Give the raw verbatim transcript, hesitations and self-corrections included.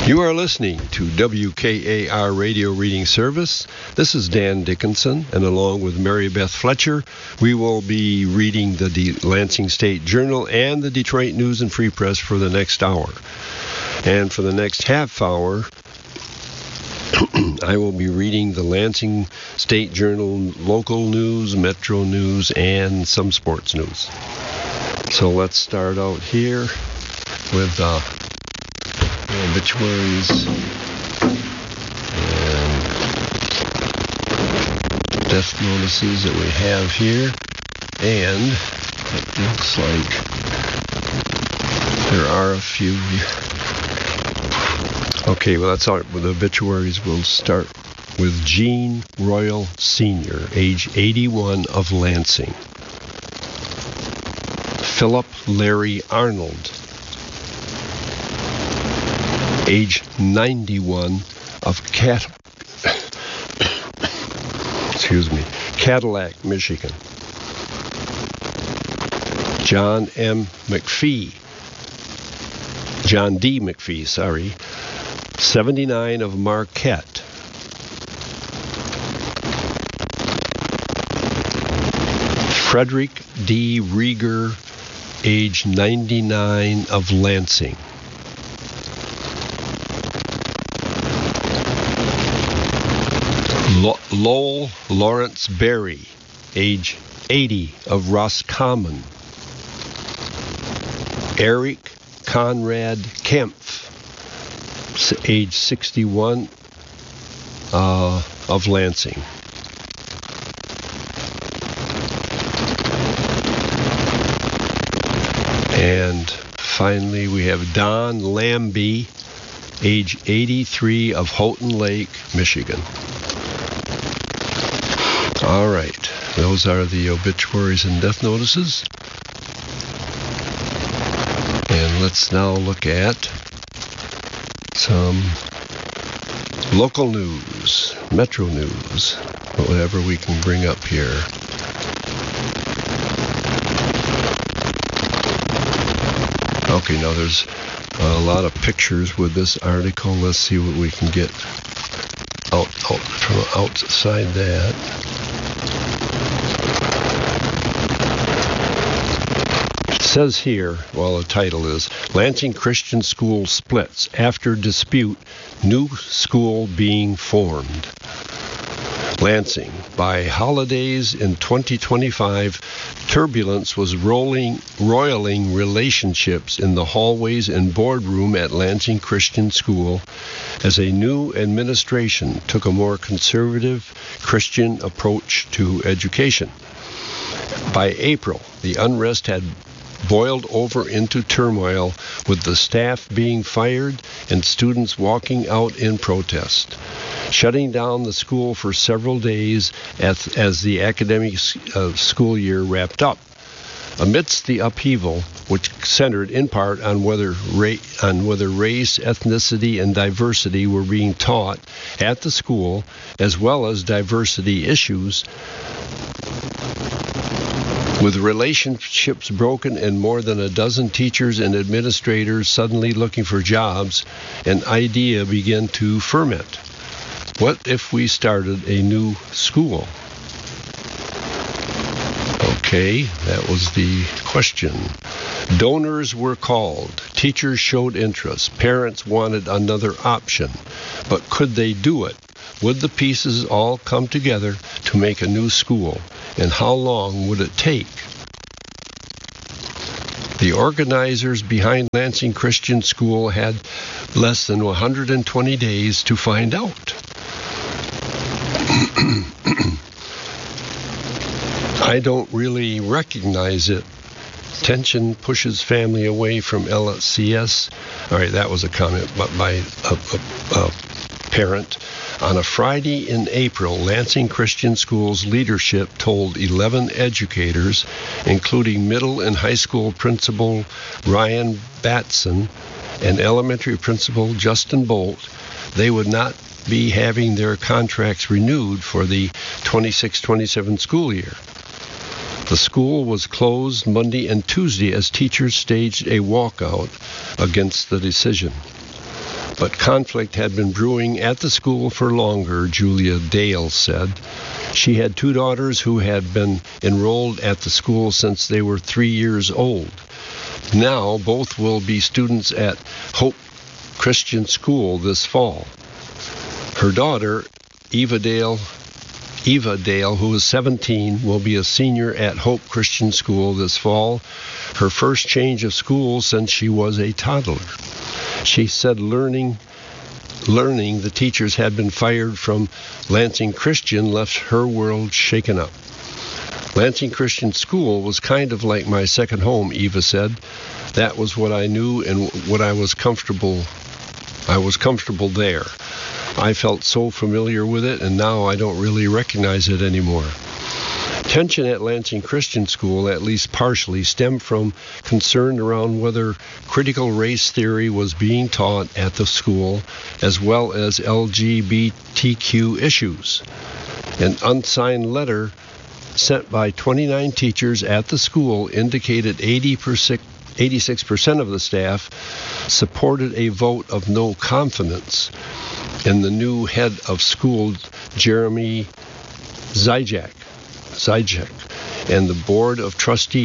You are listening to W K A R Radio Reading Service. This is Dan Dickinson, and along with Mary Beth Fletcher, we will be reading the De- Lansing State Journal and the Detroit News and Free Press for the next hour. And for the next half hour, I will be reading the Lansing State Journal local news, Metro news, and some sports news. So let's start out here with uh, obituaries and death notices that we have here, and it looks like there are a few here. Okay, well, that's all right. With the obituaries, we'll start with Gene Royal Senior, age eighty-one, of Lansing. Philip Larry Arnold, age ninety-one, of Cat, excuse me, Cadillac, Michigan. John M. McPhee, John D. McPhee, sorry, seventy-nine, of Marquette. Frederick D. Rieger, age ninety-nine, of Lansing. Lowell Lawrence Berry, age eighty, of Roscommon. Eric Conrad Kempf, age sixty-one, uh, of Lansing. And finally, we have Don Lambie, age eighty-three, of Houghton Lake, Michigan. All right, those are the obituaries and death notices. And let's now look at some local news, Metro news, whatever we can bring up here. Okay, now there's a lot of pictures with this article. Let's see what we can get out, out from outside that. It says here, well, the title is Lansing Christian School Splits After Dispute, New School Being Formed. Lansing. By holidays in twenty twenty-five, turbulence was rolling, roiling relationships in the hallways and boardroom at Lansing Christian School as a new administration took a more conservative Christian approach to education. By April, the unrest had boiled over into turmoil, with the staff being fired and students walking out in protest, shutting down the school for several days as, as the academic uh, school year wrapped up. Amidst the upheaval, which centered in part on whether ra- on whether race, ethnicity, and diversity were being taught at the school, as well as diversity issues, with relationships broken and more than a dozen teachers and administrators suddenly looking for jobs, an idea began to ferment. What if we started a new school? Okay, that was the question. Donors were called. Teachers showed interest. Parents wanted another option. But could they do it? Would the pieces all come together to make a new school? And how long would it take? The organizers behind Lansing Christian School had less than one hundred twenty days to find out. I don't really recognize it. Tension pushes family away from L S C S. All right, that was a comment by a, a, a parent. On a Friday in April, Lansing Christian School's leadership told eleven educators, including middle and high school principal Ryan Batson and elementary principal Justin Bolt, they would not be having their contracts renewed for the twenty-six twenty-seven school year. The school was closed Monday and Tuesday as teachers staged a walkout against the decision. But conflict had been brewing at the school for longer, Julia Dale said. She had two daughters who had been enrolled at the school since they were three years old. Now, both will be students at Hope Christian School this fall. Her daughter, Eva Dale, Eva Dale, who is seventeen, will be a senior at Hope Christian School this fall, her first change of school since she was a toddler. She said learning learning the teachers had been fired from Lansing Christian left her world shaken up. Lansing Christian School was kind of like my second home, Eva said. That was what I knew and what I was comfortable I was comfortable there. I felt so familiar with it, and now I don't really recognize it anymore. Tension at Lansing Christian School, at least partially, stemmed from concern around whether critical race theory was being taught at the school, as well as L G B T Q issues. An unsigned letter sent by twenty-nine teachers at the school indicated eighty percent eighty-six percent of the staff supported a vote of no confidence in the new head of school, Jeremy Zajac, Zajac, and the board of trustees